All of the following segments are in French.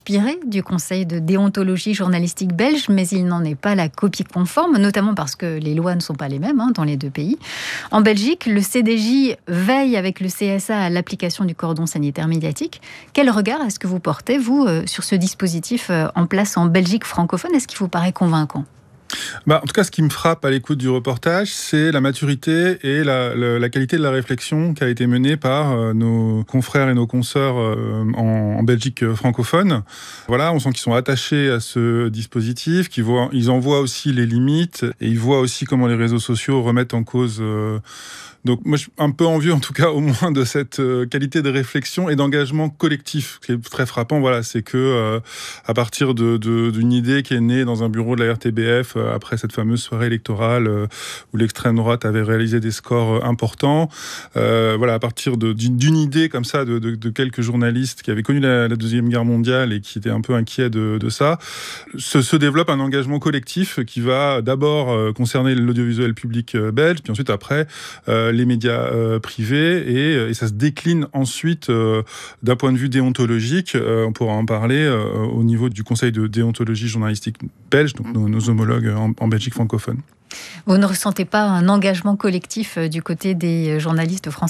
inspiré du Conseil de déontologie journalistique belge, mais il n'en est pas la copie conforme, notamment parce que les lois ne sont pas les mêmes dans les deux pays. En Belgique, le CDJ veille avec le CSA à l'application du cordon sanitaire médiatique. Quel regard est-ce que vous portez, vous, sur ce dispositif en place en Belgique francophone ? Est-ce qu'il vous paraît convaincant ? En tout cas, ce qui me frappe à l'écoute du reportage, c'est la maturité et la qualité de la réflexion qui a été menée par nos confrères et nos consoeurs en Belgique francophone. Voilà, on sent qu'ils sont attachés à ce dispositif, ils en voient aussi les limites et ils voient aussi comment les réseaux sociaux remettent en cause... Donc moi, je suis un peu envieux, en tout cas, au moins, de cette qualité de réflexion et d'engagement collectif. Ce qui est très frappant, voilà, c'est que à partir d'une idée qui est née dans un bureau de la RTBF après cette fameuse soirée électorale où l'extrême droite avait réalisé des scores importants, voilà, à partir d'une idée comme ça de quelques journalistes qui avaient connu la Deuxième Guerre mondiale et qui étaient un peu inquiets de ça, se développe un engagement collectif qui va d'abord concerner l'audiovisuel public belge, puis ensuite après les médias privés et ça se décline ensuite d'un point de vue déontologique. On pourra en parler au niveau du Conseil de déontologie journalistique belge, donc nos homologues en Belgique francophone. Vous ne ressentez pas un engagement collectif du côté des journalistes français ?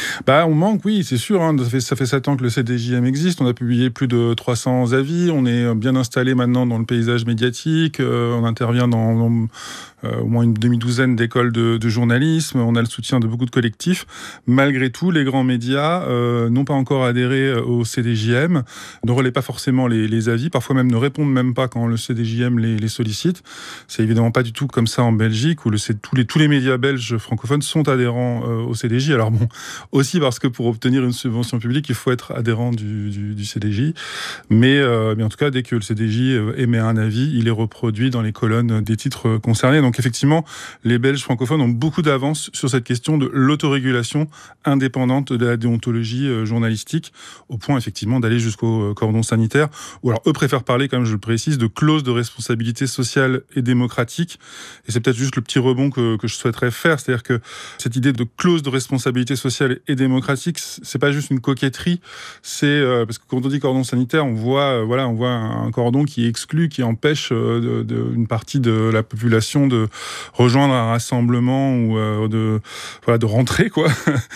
On manque, oui, c'est sûr. Ça fait 7 ans que le CDJM existe. On a publié plus de 300 avis. On est bien installé maintenant dans le paysage médiatique. On intervient dans au moins une demi-douzaine d'écoles de journalisme. On a le soutien de beaucoup de collectifs. Malgré tout, les grands médias n'ont pas encore adhéré au CDJM, ne relaient pas forcément les avis, parfois même ne répondent même pas quand le CDJM les sollicite. C'est évidemment pas du tout comme ça en Belgique, où tous les médias belges francophones sont adhérents au CDJ. Alors bon, aussi parce que pour obtenir une subvention publique, il faut être adhérent du CDJ. Mais en tout cas, dès que le CDJ émet un avis, il est reproduit dans les colonnes des titres concernés. Donc effectivement, les Belges francophones ont beaucoup d'avance sur cette question de l'autorégulation indépendante de la déontologie journalistique, au point effectivement d'aller jusqu'au cordon sanitaire. Ou alors eux préfèrent parler, comme je le précise, de clause de responsabilité sociale et démocratique. Et c'est peut-être juste le petit rebond que je souhaiterais faire, c'est-à-dire que cette idée de clause de responsabilité sociale et démocratique, c'est pas juste une coquetterie, c'est parce que quand on dit cordon sanitaire, on voit un cordon qui exclut, qui empêche une partie de la population de rejoindre un rassemblement ou de rentrer, quoi.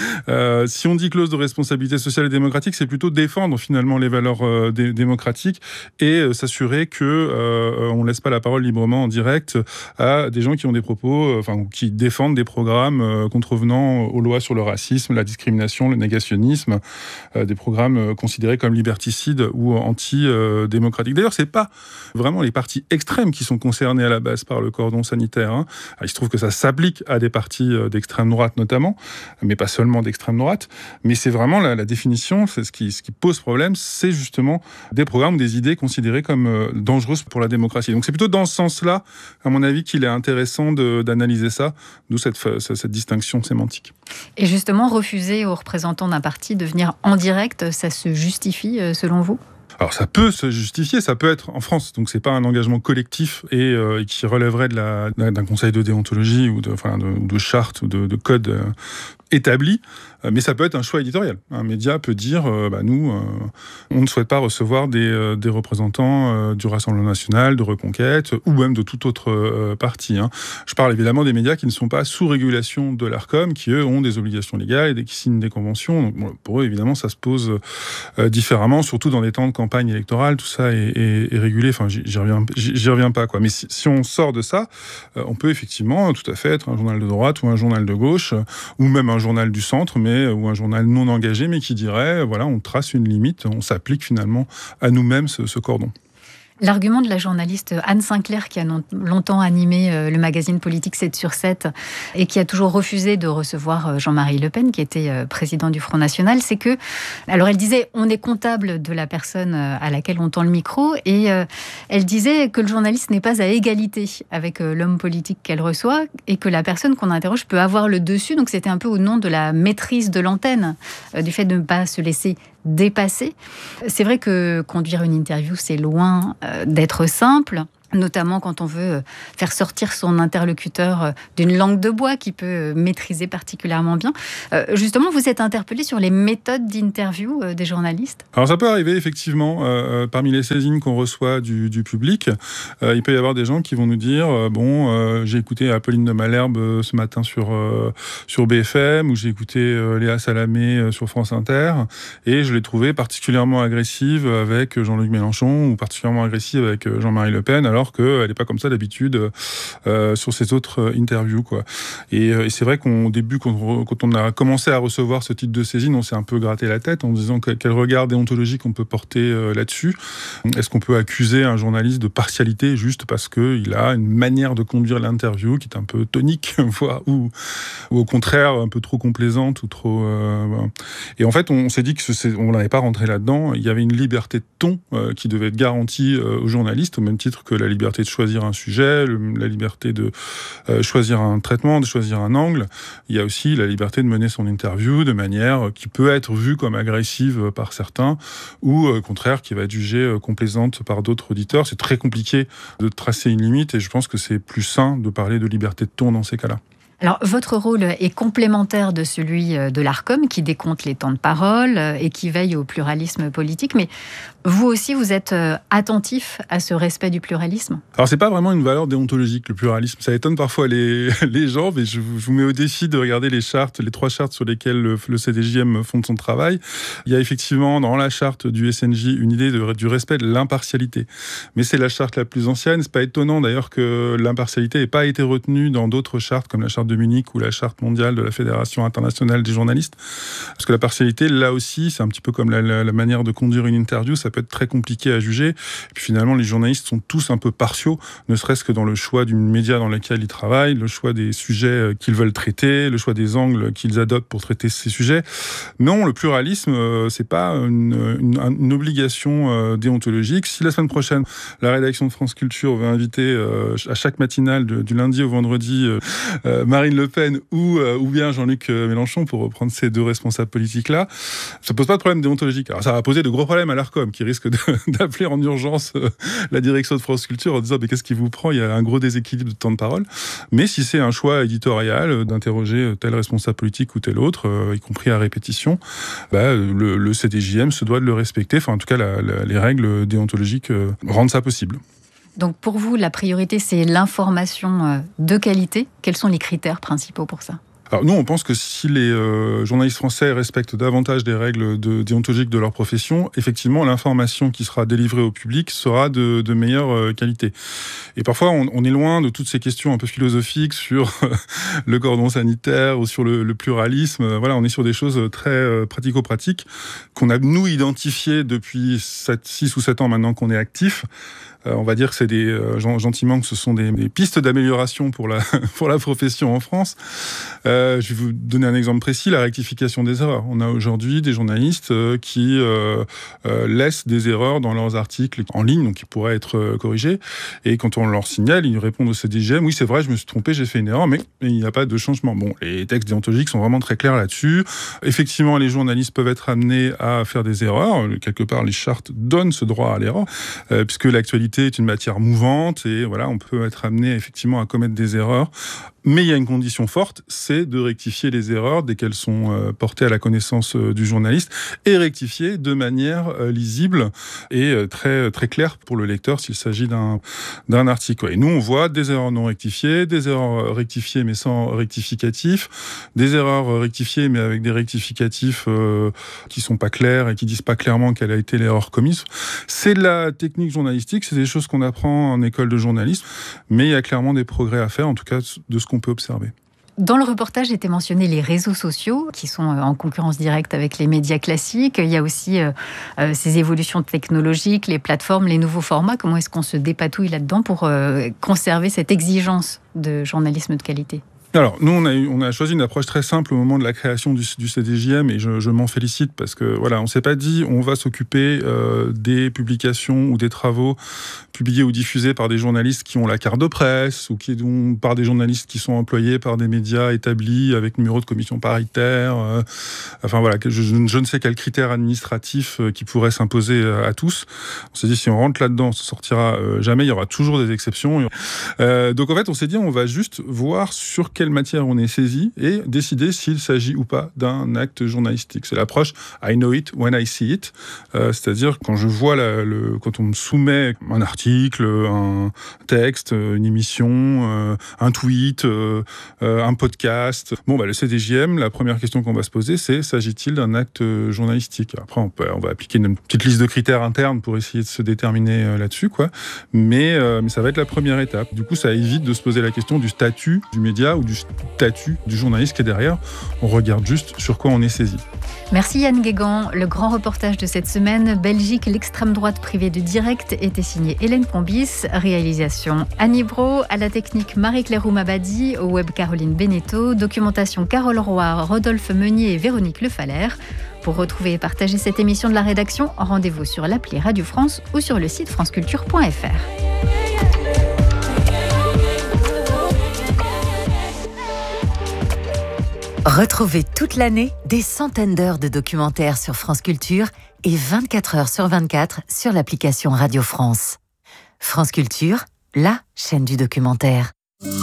Si on dit clause de responsabilité sociale et démocratique, c'est plutôt défendre finalement les valeurs démocratiques et s'assurer que on laisse pas la parole librement en direct à des gens qui ont des propos, qui défendent des programmes contrevenant aux lois sur le racisme, la discrimination, le négationnisme, des programmes considérés comme liberticides ou anti-démocratiques. D'ailleurs, c'est pas vraiment les partis extrêmes qui sont concernés à la base par le cordon sanitaire. Il se trouve que ça s'applique à des partis d'extrême droite notamment, mais pas seulement d'extrême droite. Mais c'est vraiment la définition, c'est ce qui pose problème, c'est justement des programmes, des idées considérées comme dangereuses pour la démocratie. Donc c'est plutôt dans ce sens-là, à mon avis, qu'il est intéressant d'analyser ça, d'où cette distinction sémantique. Et justement, refuser aux représentants d'un parti de venir en direct, ça se justifie selon vous ? Alors ça peut se justifier, ça peut être en France, donc c'est pas un engagement collectif et qui relèverait d'un conseil de déontologie ou de charte ou de code établi, mais ça peut être un choix éditorial. Un média peut dire, nous, on ne souhaite pas recevoir des représentants du Rassemblement national, de Reconquête, ou même de tout autre parti. Je parle évidemment des médias qui ne sont pas sous régulation de l'Arcom, qui eux ont des obligations légales et qui signent des conventions. Donc, pour eux, évidemment, ça se pose différemment, surtout dans les temps de campagne électorale, tout ça est régulé. Enfin, j'y reviens pas, quoi. Mais si on sort de ça, on peut effectivement tout à fait être un journal de droite ou un journal de gauche, ou même un journal du centre, ou un journal non engagé, mais qui dirait, on trace une limite, on s'applique finalement à nous-mêmes ce cordon. L'argument de la journaliste Anne Sinclair, qui a longtemps animé le magazine politique 7 sur 7 et qui a toujours refusé de recevoir Jean-Marie Le Pen, qui était président du Front National, c'est que, alors elle disait, on est comptable de la personne à laquelle on tend le micro, et elle disait que le journaliste n'est pas à égalité avec l'homme politique qu'elle reçoit, et que la personne qu'on interroge peut avoir le dessus. Donc c'était un peu au nom de la maîtrise de l'antenne, du fait de ne pas se laisser dépasser. C'est vrai que conduire une interview, c'est loin d'être simple. notamment quand on veut faire sortir son interlocuteur d'une langue de bois qu'il peut maîtriser particulièrement bien. Justement, vous êtes interpellé sur les méthodes d'interview des journalistes ? Alors ça peut arriver effectivement, parmi les saisines qu'on reçoit du public, il peut y avoir des gens qui vont nous dire j'ai écouté Apolline de Malherbe ce matin sur BFM, ou j'ai écouté Léa Salamé sur France Inter, et je l'ai trouvée particulièrement agressive avec Jean-Luc Mélenchon, ou particulièrement agressive avec Jean-Marie Le Pen, alors qu'elle n'est pas comme ça d'habitude sur ces autres interviews, quoi. Et c'est vrai qu'au début, quand on a commencé à recevoir ce type de saisine, on s'est un peu gratté la tête en se disant quel regard déontologique on peut porter là-dessus. Est-ce qu'on peut accuser un journaliste de partialité juste parce qu'il a une manière de conduire l'interview qui est un peu tonique, voire, ou au contraire un peu trop complaisante ou trop... Et en fait, on s'est dit on n'allait pas rentrer là-dedans. Il y avait une liberté de ton qui devait être garantie aux journalistes, au même titre que la liberté de choisir un sujet, la liberté de choisir un traitement, de choisir un angle. Il y a aussi la liberté de mener son interview de manière qui peut être vue comme agressive par certains, ou au contraire qui va être jugée complaisante par d'autres auditeurs. C'est très compliqué de tracer une limite, et je pense que c'est plus sain de parler de liberté de ton dans ces cas-là. Alors, votre rôle est complémentaire de celui de l'Arcom, qui décompte les temps de parole et qui veille au pluralisme politique. Mais vous aussi, vous êtes attentif à ce respect du pluralisme ? Alors, c'est pas vraiment une valeur déontologique, le pluralisme. Ça étonne parfois les gens, mais je vous mets au défi de regarder les chartes, les 3 chartes sur lesquelles le CDJM fonde son travail. Il y a effectivement, dans la charte du SNJ, une idée du respect de l'impartialité. Mais c'est la charte la plus ancienne. C'est pas étonnant, d'ailleurs, que l'impartialité n'ait pas été retenue dans d'autres chartes, comme la charte de Munich ou la charte mondiale de la Fédération internationale des journalistes. Parce que la partialité, là aussi, c'est un petit peu comme la manière de conduire une interview, ça peut être très compliqué à juger. Et puis finalement, les journalistes sont tous un peu partiaux, ne serait-ce que dans le choix du média dans lequel ils travaillent, le choix des sujets qu'ils veulent traiter, le choix des angles qu'ils adoptent pour traiter ces sujets. Non, le pluralisme, c'est pas une obligation déontologique. Si la semaine prochaine, la rédaction de France Culture veut inviter à chaque matinale du lundi au vendredi Marine Le Pen ou bien Jean-Luc Mélenchon, pour reprendre ces 2 responsables politiques-là, ça pose pas de problème déontologique. Alors ça va poser de gros problèmes à l'Arcom, qui risque d'appeler en urgence la direction de France Culture en disant mais qu'est-ce qui vous prend, il y a un gros déséquilibre de temps de parole. Mais si c'est un choix éditorial d'interroger tel responsable politique ou tel autre, y compris à répétition, le CDJM se doit de le respecter. Enfin, en tout cas, les règles déontologiques rendent ça possible. Donc pour vous, la priorité, c'est l'information de qualité. Quels sont les critères principaux pour ça ? Alors nous, on pense que si les journalistes français respectent davantage des règles déontologiques de leur profession, effectivement, l'information qui sera délivrée au public sera de meilleure qualité. Et parfois, on est loin de toutes ces questions un peu philosophiques sur le cordon sanitaire ou sur le pluralisme. Voilà, on est sur des choses très pratico-pratiques qu'on a, nous, identifiées depuis 6 ou 7 ans maintenant qu'on est actifs. On va dire que c'est gentiment que ce sont des pistes d'amélioration pour la profession en France. Je vais vous donner un exemple précis, la rectification des erreurs. On a aujourd'hui des journalistes qui laissent des erreurs dans leurs articles en ligne, donc qui pourraient être corrigés. Et quand on leur signale, ils répondent au CDJM, oui, c'est vrai, je me suis trompé, j'ai fait une erreur, mais il n'y a pas de changement. Bon, les textes déontologiques sont vraiment très clairs là-dessus. Effectivement, les journalistes peuvent être amenés à faire des erreurs. Quelque part, les chartes donnent ce droit à l'erreur, puisque l'actualité est une matière mouvante et voilà, on peut être amené effectivement à commettre des erreurs. Mais il y a une condition forte, c'est de rectifier les erreurs dès qu'elles sont portées à la connaissance du journaliste et rectifier de manière lisible et très, très claire pour le lecteur s'il s'agit d'un article. Et nous, on voit des erreurs non rectifiées, des erreurs rectifiées mais sans rectificatif, des erreurs rectifiées mais avec des rectificatifs qui sont pas clairs et qui disent pas clairement quelle a été l'erreur commise. C'est de la technique journalistique, c'est des choses qu'on apprend en école de journalisme, mais il y a clairement des progrès à faire, en tout cas de ce qu'on peut observer. Dans le reportage, étaient mentionnés les réseaux sociaux qui sont en concurrence directe avec les médias classiques. Il y a aussi ces évolutions technologiques, les plateformes, les nouveaux formats. Comment est-ce qu'on se dépatouille là-dedans pour conserver cette exigence de journalisme de qualité ? Alors, nous, on a choisi une approche très simple au moment de la création du CDJM et je m'en félicite parce que, voilà, on s'est pas dit on va s'occuper des publications ou des travaux publiés ou diffusés par des journalistes qui ont la carte de presse ou par des journalistes qui sont employés par des médias établis avec numéro de commission paritaire. Enfin, voilà, je ne sais quel critère administratif qui pourrait s'imposer à tous. On s'est dit si on rentre là-dedans, on ne sortira jamais, il y aura toujours des exceptions. Donc, en fait, on s'est dit on va juste voir sur quelle matière on est saisi et décider s'il s'agit ou pas d'un acte journalistique. C'est l'approche I know it when I see it, c'est-à-dire quand je vois quand on me soumet un article, un texte, une émission, un tweet, un podcast. Le CDJM, la première question qu'on va se poser, c'est s'agit-il d'un acte journalistique ? Après, on va appliquer une petite liste de critères internes pour essayer de se déterminer là-dessus, quoi. Mais ça va être la première étape. Du coup, ça évite de se poser la question du statut du média ou du statut du journaliste qui est derrière. On regarde juste sur quoi on est saisi. Merci Yann Guégan. Le grand reportage de cette semaine, Belgique, l'extrême droite privée de Direct, était signé Hélène Combis. Réalisation Annie Brault, à la technique Marie-Claire Oumabadi, au web Caroline Beneteau, documentation Carole Roy, Rodolphe Meunier et Véronique Le Faller. Pour retrouver et partager cette émission de la rédaction, rendez-vous sur l'appli Radio France ou sur le site franceculture.fr. Retrouvez toute l'année des centaines d'heures de documentaires sur France Culture et 24 heures sur 24 sur l'application Radio France. France Culture, la chaîne du documentaire.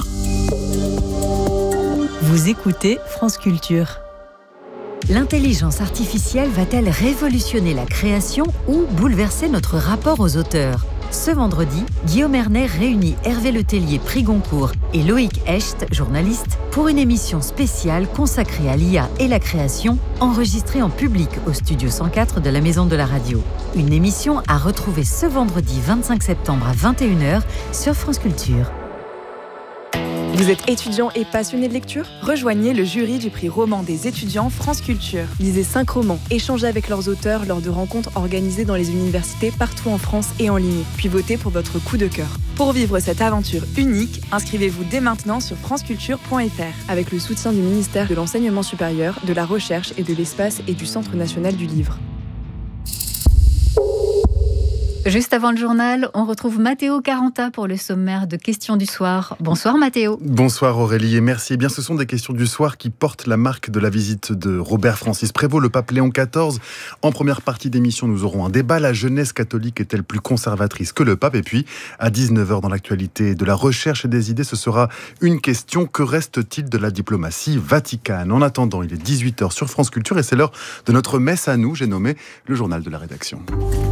Vous écoutez France Culture. L'intelligence artificielle va-t-elle révolutionner la création ou bouleverser notre rapport aux auteurs ? Ce vendredi, Guillaume Erner réunit Hervé Letellier, prix Goncourt, et Loïc Hecht, journaliste, pour une émission spéciale consacrée à l'IA et la création, enregistrée en public au Studio 104 de la Maison de la Radio. Une émission à retrouver ce vendredi 25 septembre à 21h sur France Culture. Vous êtes étudiant et passionné de lecture ? Rejoignez le jury du prix roman des étudiants France Culture. Lisez 5 romans, échangez avec leurs auteurs lors de rencontres organisées dans les universités partout en France et en ligne, puis votez pour votre coup de cœur. Pour vivre cette aventure unique, inscrivez-vous dès maintenant sur franceculture.fr avec le soutien du ministère de l'Enseignement supérieur, de la Recherche et de l'Espace et du Centre national du livre. Juste avant le journal, on retrouve Matteo Caranta pour le sommaire de Questions du soir. Bonsoir Matteo. Bonsoir Aurélie et merci. Eh bien, ce sont des questions du soir qui portent la marque de la visite de Robert-Francis Prévost, le pape Léon XIV. En première partie d'émission, nous aurons un débat. La jeunesse catholique est-elle plus conservatrice que le pape ? Et puis, à 19h dans l'actualité de la recherche et des idées, ce sera une question. Que reste-t-il de la diplomatie vaticane ? En attendant, il est 18h sur France Culture et c'est l'heure de notre messe à nous. J'ai nommé le journal de la rédaction.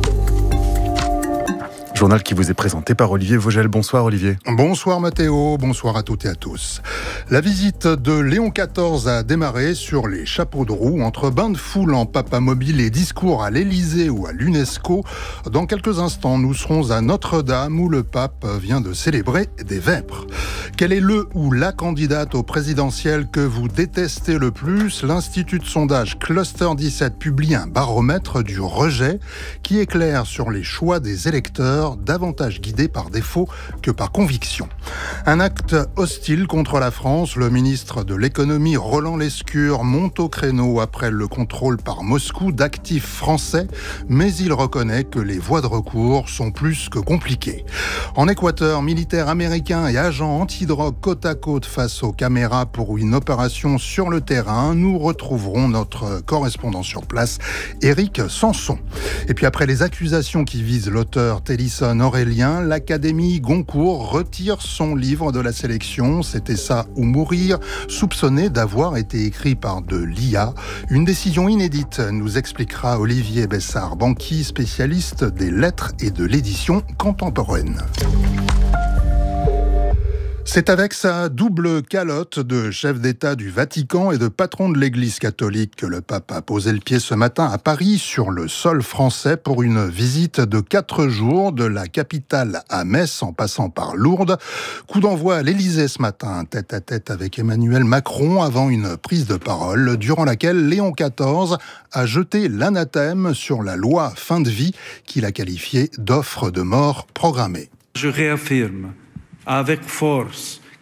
Journal qui vous est présenté par Olivier Vogel. Bonsoir Olivier. Bonsoir Mathéo, bonsoir à toutes et à tous. La visite de Léon XIV a démarré sur les chapeaux de roue, entre bains de foule en papamobile et discours à l'Élysée ou à l'UNESCO. Dans quelques instants, nous serons à Notre-Dame où le pape vient de célébrer des vêpres. Quel est le ou la candidate au présidentiel que vous détestez le plus ? L'Institut de sondage Cluster 17 publie un baromètre du rejet qui éclaire sur les choix des électeurs, davantage guidés par défaut que par conviction. Un acte hostile contre la France, le ministre de l'économie Roland Lescure monte au créneau après le contrôle par Moscou d'actifs français, mais il reconnaît que les voies de recours sont plus que compliquées. En Équateur, militaires américains et agents antidrogue côte à côte face aux caméras pour une opération sur le terrain. Nous retrouverons notre correspondant sur place, Éric Sanson. Et puis après les accusations qui visent l'auteur Télisson Aurélien, l'Académie Goncourt retire son livre de la sélection. C'était ça ou mourir, soupçonné d'avoir été écrit par de l'IA. Une décision inédite, nous expliquera Olivier Bessard-Banqui, spécialiste des lettres et de l'édition contemporaine. C'est avec sa double calotte de chef d'État du Vatican et de patron de l'Église catholique que le pape a posé le pied ce matin à Paris, sur le sol français, pour une visite de 4 jours de la capitale à Metz en passant par Lourdes. Coup d'envoi à l'Élysée ce matin, tête-à-tête avec Emmanuel Macron, avant une prise de parole durant laquelle Léon XIV a jeté l'anathème sur la loi fin de vie qu'il a qualifiée d'offre de mort programmée. Je réaffirme avec force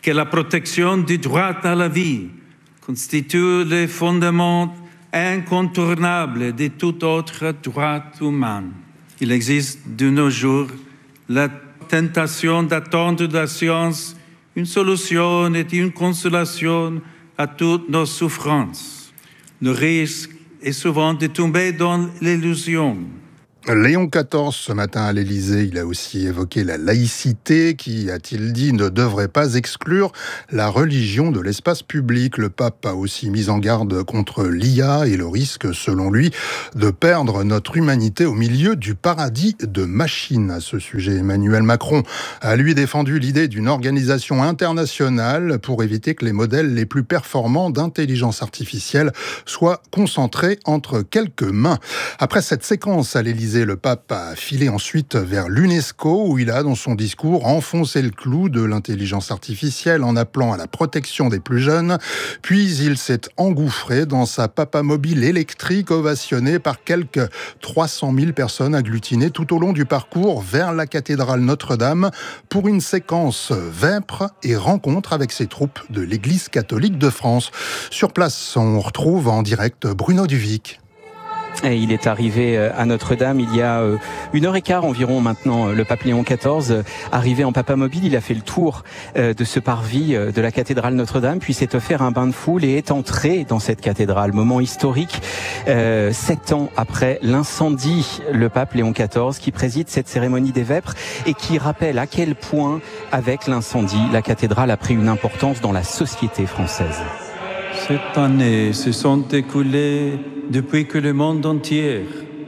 que la protection du droit à la vie constitue le fondement incontournable de tout autre droit humain. Il existe de nos jours la tentation d'attendre de la science une solution et une consolation à toutes nos souffrances. Le risque est souvent de tomber dans l'illusion. Léon XIV, ce matin à l'Élysée, il a aussi évoqué la laïcité qui, a-t-il dit, ne devrait pas exclure la religion de l'espace public. Le pape a aussi mis en garde contre l'IA et le risque, selon lui, de perdre notre humanité au milieu du paradis de machines. À ce sujet, Emmanuel Macron a lui défendu l'idée d'une organisation internationale pour éviter que les modèles les plus performants d'intelligence artificielle soient concentrés entre quelques mains. Après cette séquence à l'Élysée, le pape a filé ensuite vers l'UNESCO où il a, dans son discours, enfoncé le clou de l'intelligence artificielle en appelant à la protection des plus jeunes. Puis il s'est engouffré dans sa papamobile électrique ovationnée par quelques 300 000 personnes agglutinées tout au long du parcours vers la cathédrale Notre-Dame pour une séquence vêpres et rencontre avec ses troupes de l'Église catholique de France. Sur place, on retrouve en direct Bruno Duvic. Et il est arrivé à Notre-Dame il y a 1h15 environ maintenant, le pape Léon XIV, arrivé en papamobile, il a fait le tour de ce parvis de la cathédrale Notre-Dame, puis s'est offert un bain de foule et est entré dans cette cathédrale. Moment historique, 7 ans après l'incendie, le pape Léon XIV qui préside cette cérémonie des vêpres et qui rappelle à quel point, avec l'incendie, la cathédrale a pris une importance dans la société française. Cette année se sont écoulées depuis que le monde entier,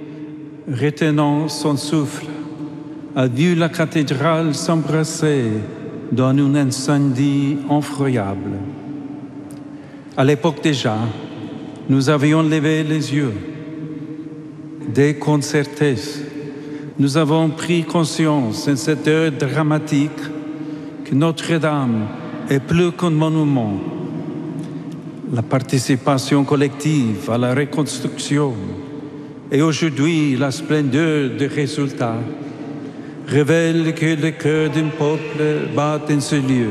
retenant son souffle, a vu la cathédrale s'embrasser dans un incendie effroyable. À l'époque déjà, nous avions levé les yeux. Déconcertés, nous avons pris conscience en cette heure dramatique que Notre-Dame est plus qu'un monument. La participation collective à la reconstruction et aujourd'hui la splendeur des résultats révèlent que le cœur d'un peuple bat en ce lieu.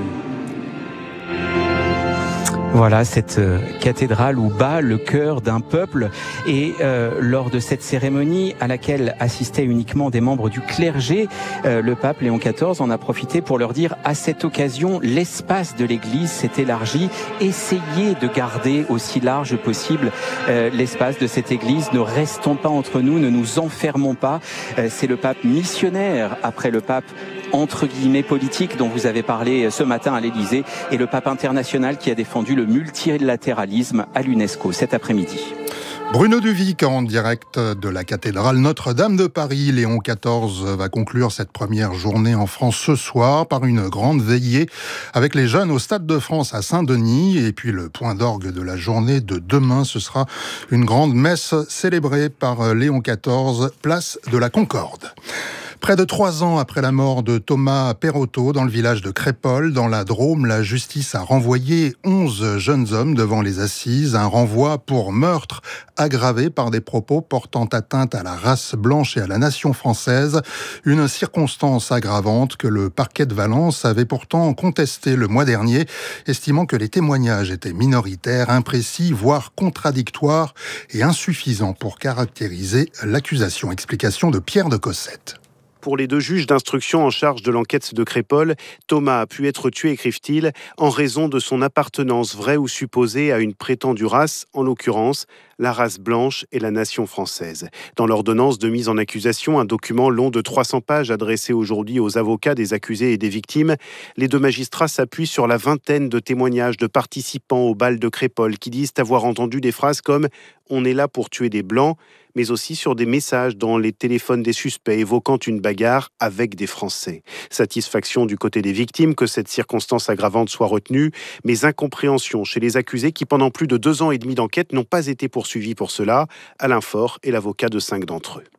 Voilà cette cathédrale où bat le cœur d'un peuple et lors de cette cérémonie à laquelle assistaient uniquement des membres du clergé, le pape Léon XIV en a profité pour leur dire à cette occasion l'espace de l'église s'est élargi, essayez de garder aussi large possible l'espace de cette église, ne restons pas entre nous, ne nous enfermons pas. C'est le pape missionnaire après le pape entre guillemets politique dont vous avez parlé ce matin à l'Élysée et le pape international qui a défendu le multilatéralisme à l'UNESCO cet après-midi. Bruno Duvic en direct de la cathédrale Notre-Dame de Paris. Léon XIV va conclure cette première journée en France ce soir par une grande veillée avec les jeunes au Stade de France à Saint-Denis. Et puis le point d'orgue de la journée de demain, ce sera une grande messe célébrée par Léon XIV, place de la Concorde. Près de 3 ans après la mort de Thomas Perotto dans le village de Crépol, dans la Drôme, la justice a renvoyé 11 jeunes hommes devant les assises. Un renvoi pour meurtre aggravé par des propos portant atteinte à la race blanche et à la nation française. Une circonstance aggravante que le parquet de Valence avait pourtant contesté le mois dernier, estimant que les témoignages étaient minoritaires, imprécis, voire contradictoires et insuffisants pour caractériser l'accusation. Explication de Pierre de Cossette. Pour les 2 juges d'instruction en charge de l'enquête de Crépol, Thomas a pu être tué, écrivent-ils, en raison de son appartenance vraie ou supposée à une prétendue race, en l'occurrence la race blanche et la nation française. Dans l'ordonnance de mise en accusation, un document long de 300 pages adressé aujourd'hui aux avocats des accusés et des victimes, les 2 magistrats s'appuient sur la vingtaine de témoignages de participants au bal de Crépol qui disent avoir entendu des phrases comme « On est là pour tuer des blancs », mais aussi sur des messages dans les téléphones des suspects évoquant une bagarre avec des Français. Satisfaction du côté des victimes que cette circonstance aggravante soit retenue, mais incompréhension chez les accusés qui, pendant plus de 2 ans et demi d'enquête, n'ont pas été poursuivis pour cela. Alain Faure est l'avocat de 5 d'entre eux.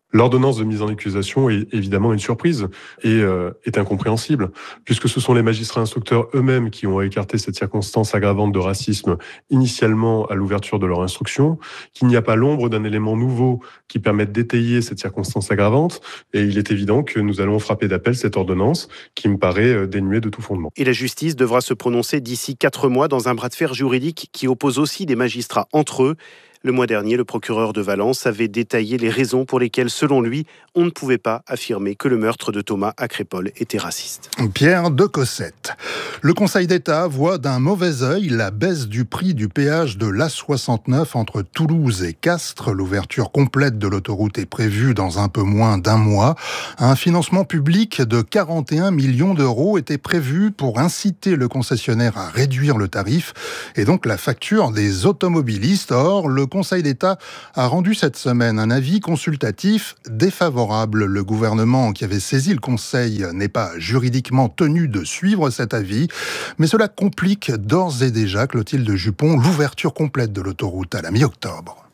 L'ordonnance de mise en accusation est évidemment une surprise et est incompréhensible, puisque ce sont les magistrats instructeurs eux-mêmes qui ont écarté cette circonstance aggravante de racisme initialement à l'ouverture de leur instruction, qu'il n'y a pas l'ombre d'un élément nouveau qui permette d'étayer cette circonstance aggravante, et il est évident que nous allons frapper d'appel cette ordonnance qui me paraît dénuée de tout fondement. Et la justice devra se prononcer d'ici 4 mois dans un bras de fer juridique qui oppose aussi des magistrats entre eux. Le mois dernier, le procureur de Valence avait détaillé les raisons pour lesquelles, selon lui, on ne pouvait pas affirmer que le meurtre de Thomas à Crépol était raciste. Pierre de Cossette. Le Conseil d'État voit d'un mauvais œil la baisse du prix du péage de l'A69 entre Toulouse et Castres. L'ouverture complète de l'autoroute est prévue dans un peu moins d'un mois. Un financement public de 41 millions d'euros était prévu pour inciter le concessionnaire à réduire le tarif et donc la facture des automobilistes. Or, le Conseil d'État a rendu cette semaine un avis consultatif défavorable. Le gouvernement qui avait saisi le Conseil n'est pas juridiquement tenu de suivre cet avis, mais cela complique d'ores et déjà, Clotilde Jupon, l'ouverture complète de l'autoroute à la mi-octobre.